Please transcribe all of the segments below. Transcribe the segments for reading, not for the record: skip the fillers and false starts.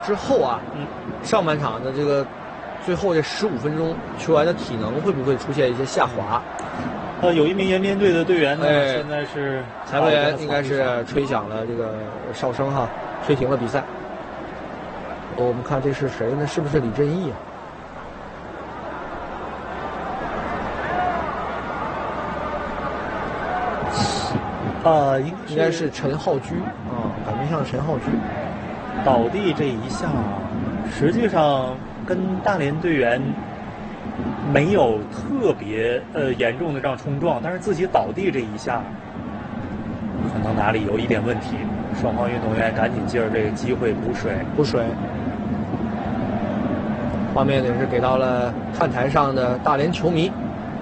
之后啊，上半场的这个最后这15分钟，球员的体能会不会出现一些下滑？ 有一名延边队的队员呢，现在是裁判员应该是吹响了这个哨声哈，吹停了比赛。我们看这是谁呢？是不是李振义啊？ 应该是陈浩居啊，感觉像陈浩居。 倒地这一下，实际上跟大连队员没有特别严重的这样冲撞，但是自己倒地这一下，可能哪里有一点问题。双方运动员赶紧借着这个机会补水。 画面也是给到了看台上的大连球迷。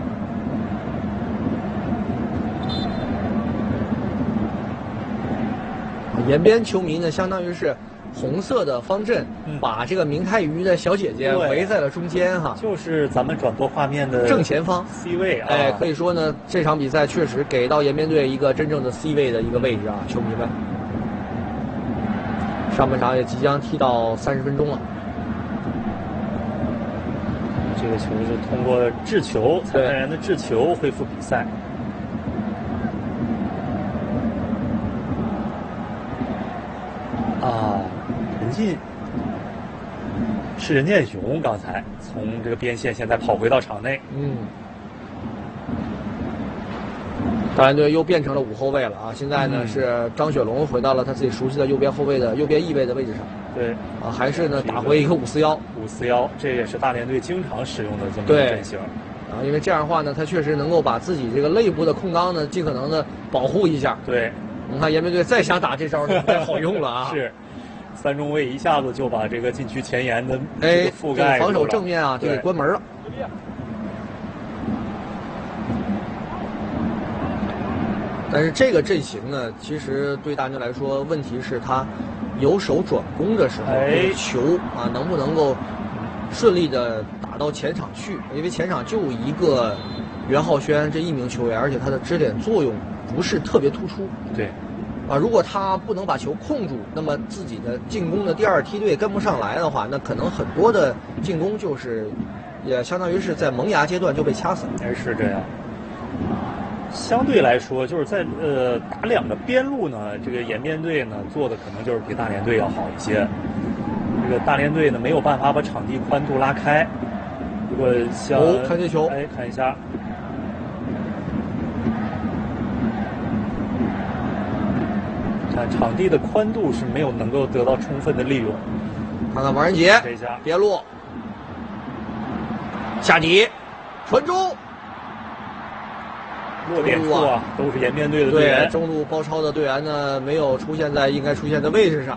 延边球迷呢，相当于是红色的方阵，把这个明泰鱼的小姐姐围在了中间哈， 就是咱们转播画面的正前方 C 位啊。 可以说呢，这场比赛确实给到延边队一个真正的 C 位的一个位置啊，球迷们。上半场也即将踢到30分钟了。 这个球是通过掷球，裁判员的掷球恢复比赛。陈进是任建雄，刚才从这个边线现在跑回到场内。 大连队又变成了5后卫了啊！现在呢是张雪龙回到了他自己熟悉的右边后卫的右边翼位的位置上。 对啊，还是呢打回一个541， 这也是大连队经常使用的这么一个阵型。 啊，因为这样的话呢，他确实能够把自己这个肋部的空当呢，尽可能的保护一下。 对， 你看延边队再想打这招就不太好用了啊。 是，三中卫一下子就把这个禁区前沿的覆盖防守正面啊就给关门了。但是这个阵型呢，其实对大连来说，问题是他由守转攻的时候，球啊能不能够顺利的打到前场去？因为前场就一个袁浩轩这一名球员，而且他的支点作用不是特别突出。 对， 啊，如果他不能把球控住，那么自己的进攻的第二梯队跟不上来的话，那可能很多的进攻就是也相当于是在萌芽阶段就被掐死了。 是这样。相对来说，就是在打两个边路呢，这个延边队呢做的可能就是比大连队要好一些。这个大连队呢没有办法把场地宽度拉开。如果像看这球， 看一下，看场地的宽度是没有能够得到充分的利用。 看看王仁杰这一下边路下底传中。 落点处啊，都是延边队的队员。 对，中路包抄的队员呢，没有出现在应该出现的位置上。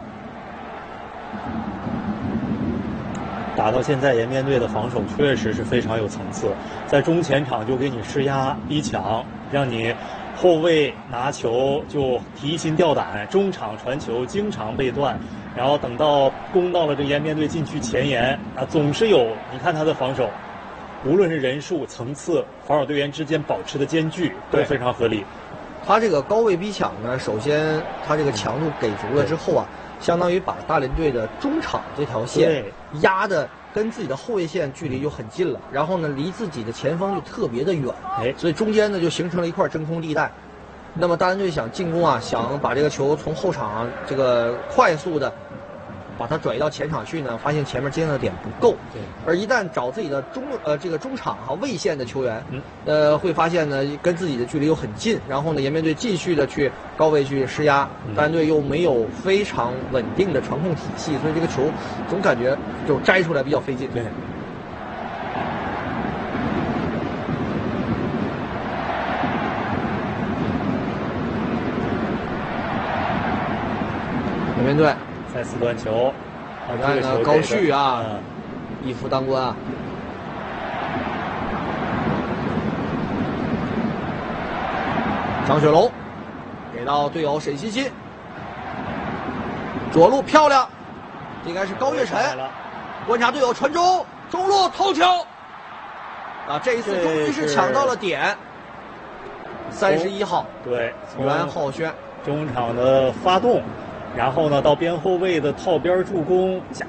打到现在，延边队的防守确实是非常有层次，在中前场就给你施压逼抢，让你后卫拿球就提心吊胆，中场传球经常被断，然后等到攻到了这延边队禁区前沿啊，总是有你看他的防守。无论是人数、层次，防守队员之间保持的间距都非常合理。 他这个高位逼抢呢，首先他这个强度给足了之后啊，相当于把大连队的中场这条线压的跟自己的后卫线距离就很近了，然后呢，离自己的前锋就特别的远，所以中间呢就形成了一块真空地带。那么大连队想进攻啊，想把这个球从后场这个快速的把它转移到前场去呢，发现前面接应的点不够，而一旦找自己的这个中场卫线的球员，会发现呢跟自己的距离又很近，然后呢延边队继续的去高位去施压，大连队又没有非常稳定的传控体系，所以这个球总感觉就摘出来比较费劲。 对。 延边队。 再次断球， 看呢高旭啊，一夫当关啊。张雪龙给到队友沈欣欣，左路漂亮，应该是高月晨，观察队友传中，中路头球，啊，这一次终于是抢到了点。31号， 对， 袁浩轩中场的发动。然后呢，到边后卫的套边助攻，加